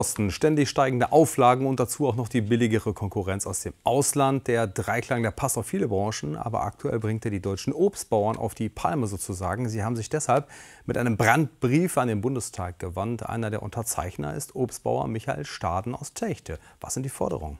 Ständig steigende Auflagen und dazu auch noch die billigere Konkurrenz aus dem Ausland. Der Dreiklang, der passt auf viele Branchen, aber aktuell bringt er die deutschen Obstbauern auf die Palme sozusagen. Sie haben sich deshalb mit einem Brandbrief an den Bundestag gewandt. Einer der Unterzeichner ist Obstbauer Michael Staden aus Techte. Was sind die Forderungen?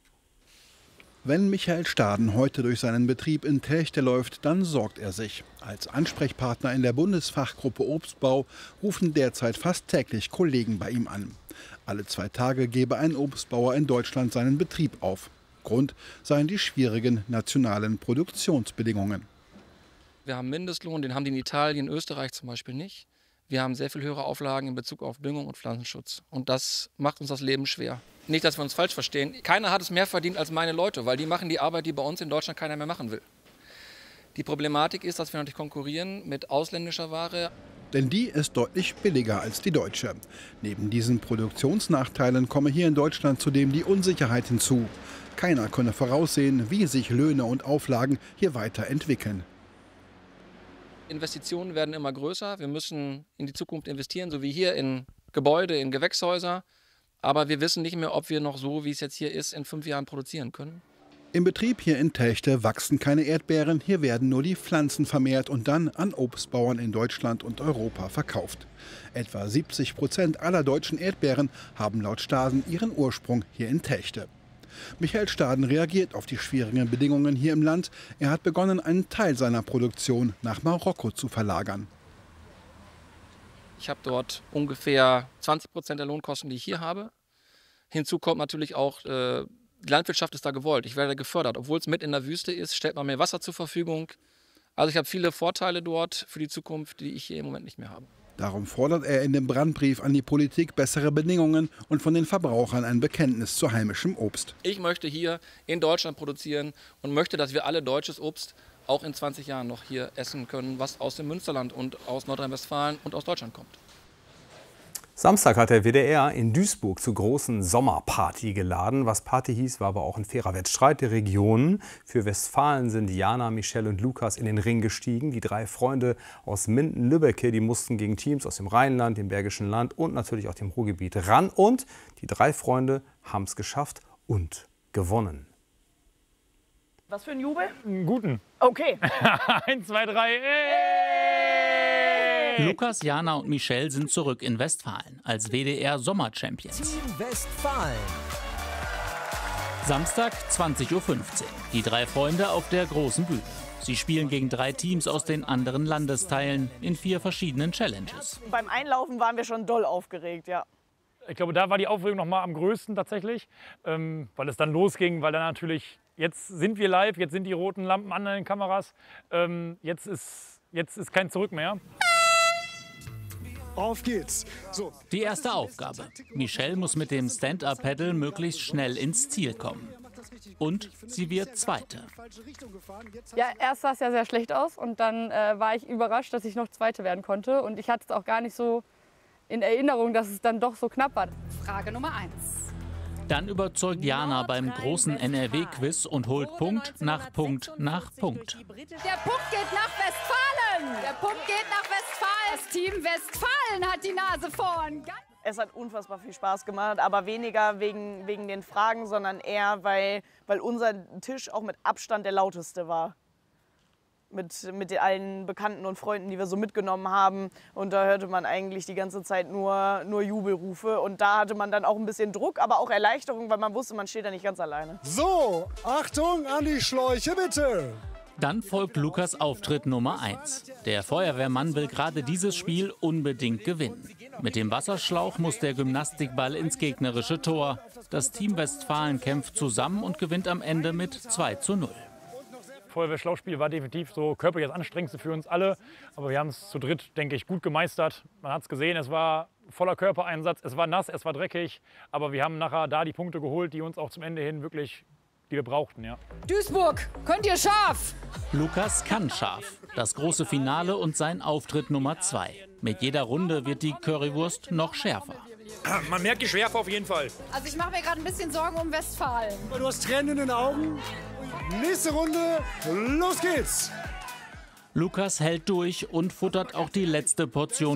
Wenn Michael Staden heute durch seinen Betrieb in Techte läuft, dann sorgt er sich. Als Ansprechpartner in der Bundesfachgruppe Obstbau rufen derzeit fast täglich Kollegen bei ihm an. Alle 2 Tage gebe ein Obstbauer in Deutschland seinen Betrieb auf. Grund seien die schwierigen nationalen Produktionsbedingungen. Wir haben Mindestlohn, den haben die in Italien, Österreich zum Beispiel nicht. Wir haben sehr viel höhere Auflagen in Bezug auf Düngung und Pflanzenschutz. Und das macht uns das Leben schwer. Nicht, dass wir uns falsch verstehen. Keiner hat es mehr verdient als meine Leute, weil die machen die Arbeit, die bei uns in Deutschland keiner mehr machen will. Die Problematik ist, dass wir natürlich konkurrieren mit ausländischer Ware. Denn die ist deutlich billiger als die deutsche. Neben diesen Produktionsnachteilen komme hier in Deutschland zudem die Unsicherheit hinzu. Keiner könne voraussehen, wie sich Löhne und Auflagen hier weiterentwickeln. Investitionen werden immer größer. Wir müssen in die Zukunft investieren, so wie hier in Gebäude, in Gewächshäuser. Aber wir wissen nicht mehr, ob wir noch so, wie es jetzt hier ist, in 5 Jahren produzieren können. Im Betrieb hier in Techte wachsen keine Erdbeeren, hier werden nur die Pflanzen vermehrt und dann an Obstbauern in Deutschland und Europa verkauft. Etwa 70% aller deutschen Erdbeeren haben laut Staden ihren Ursprung hier in Techte. Michael Staden reagiert auf die schwierigen Bedingungen hier im Land. Er hat begonnen, einen Teil seiner Produktion nach Marokko zu verlagern. Ich habe dort ungefähr 20% der Lohnkosten, die ich hier habe. Hinzu kommt natürlich auch, die Landwirtschaft ist da gewollt. Ich werde gefördert. Obwohl es mit in der Wüste ist, stellt man mir Wasser zur Verfügung. Also ich habe viele Vorteile dort für die Zukunft, die ich hier im Moment nicht mehr habe. Darum fordert er in dem Brandbrief an die Politik bessere Bedingungen und von den Verbrauchern ein Bekenntnis zu heimischem Obst. Ich möchte hier in Deutschland produzieren und möchte, dass wir alle deutsches Obst auch in 20 Jahren noch hier essen können, was aus dem Münsterland und aus Nordrhein-Westfalen und aus Deutschland kommt. Samstag hat der WDR in Duisburg zur großen Sommerparty geladen. Was Party hieß, war aber auch ein fairer Wettstreit der Regionen. Für Westfalen sind Jana, Michelle und Lukas in den Ring gestiegen. Die 3 Freunde aus Minden-Lübbecke, die mussten gegen Teams aus dem Rheinland, dem Bergischen Land und natürlich auch dem Ruhrgebiet ran. Und die 3 Freunde haben es geschafft und gewonnen. Was für ein Jubel? Einen guten. Okay. 1, 2, 3. Lukas, Jana und Michelle sind zurück in Westfalen als WDR-Sommer-Champions. Team Westfalen. Samstag 20:15 Uhr. Die 3 Freunde auf der großen Bühne. Sie spielen gegen 3 Teams aus den anderen Landesteilen in 4 verschiedenen Challenges. Beim Einlaufen waren wir schon doll aufgeregt, ja. Ich glaube, da war die Aufregung noch mal am größten tatsächlich, weil es dann losging, weil dann natürlich, jetzt sind wir live, jetzt sind die roten Lampen an den Kameras, jetzt ist kein Zurück mehr. Auf geht's. So. Die erste Aufgabe. Michelle muss mit dem Stand-Up-Paddle möglichst schnell ins Ziel kommen. Und sie wird Zweite. Ja, erst sah es ja sehr schlecht aus und dann war ich überrascht, dass ich noch Zweite werden konnte. Und ich hatte es auch gar nicht so in Erinnerung, dass es dann doch so knapp war. Frage Nummer 1. Dann überzeugt Jana beim großen NRW-Quiz und holt Punkt nach Punkt nach Punkt. Der Punkt geht nach Westfalen. Der Punkt geht nach Westfalen. Das Team Westfalen hat die Nase vorn. Es hat unfassbar viel Spaß gemacht, aber weniger wegen den Fragen, sondern eher, weil unser Tisch auch mit Abstand der lauteste war. Mit allen Bekannten und Freunden, die wir so mitgenommen haben. Und da hörte man eigentlich die ganze Zeit nur Jubelrufe. Und da hatte man dann auch ein bisschen Druck, aber auch Erleichterung, weil man wusste, man steht da nicht ganz alleine. So, Achtung an die Schläuche bitte. Dann folgt Lukas Auftritt Nummer 1. Der Feuerwehrmann will gerade dieses Spiel unbedingt gewinnen. Mit dem Wasserschlauch muss der Gymnastikball ins gegnerische Tor. Das Team Westfalen kämpft zusammen und gewinnt am Ende mit 2:0. Feuerwehrschlauchspiel war definitiv so körperlich das Anstrengendste für uns alle. Aber wir haben es zu dritt, denke ich, gut gemeistert. Man hat es gesehen, es war voller Körpereinsatz, es war nass, es war dreckig. Aber wir haben nachher da die Punkte geholt, die uns auch zum Ende hin wirklich, die wir brauchten. Ja. Duisburg, könnt ihr scharf? Lukas kann scharf. Das große Finale und sein Auftritt Nummer 2. Mit jeder Runde wird die Currywurst noch schärfer. Man merkt die Schärfe auf jeden Fall. Also ich mache mir gerade ein bisschen Sorgen um Westfalen. Du hast Tränen in den Augen. Nächste Runde, los geht's! Lukas hält durch und futtert auch die letzte Portion